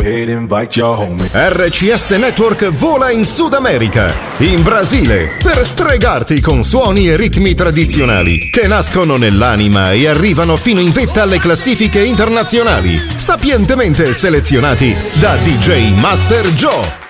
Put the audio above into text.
ahead, invite your homie. RCS Network vola in Sud America, in Brasile, per stregarti con suoni e ritmi tradizionali che nascono nell'anima e arrivano fino in vetta alle classifiche internazionali, sapientemente selezionati da DJ Master Joe.